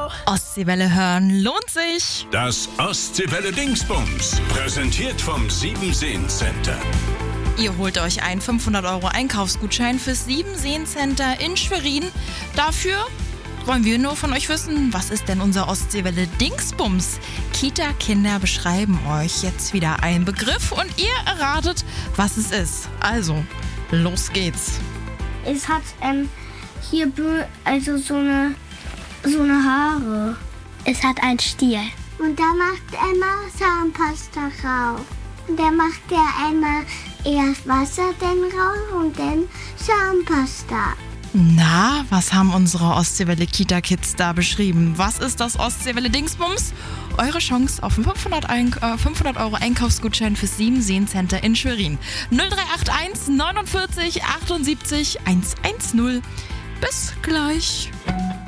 Ostseewelle hören lohnt sich. Das Ostseewelle Dingsbums, präsentiert vom 7-Seen-Center. Ihr holt euch einen 500 € Einkaufsgutschein fürs 7-Seen-Center in Schwerin. Dafür wollen wir nur von euch wissen, was ist denn unser Ostseewelle Dingsbums? Kita-Kinder beschreiben euch jetzt wieder einen Begriff und ihr erratet, was es ist. Also, los geht's. Es hat hier so eine Haare. Es hat einen Stiel. Und da macht Emma Zahnpasta rauf. Und da macht der Emma erst Wasser, dann rauf und dann Zahnpasta. Na, was haben unsere Ostseewelle Kita-Kids da beschrieben? Was ist das Ostseewelle Dingsbums? Eure Chance auf einen 500 € Einkaufsgutschein fürs 7-Seen-Center in Schwerin. 0381 49 78 110. Bis gleich.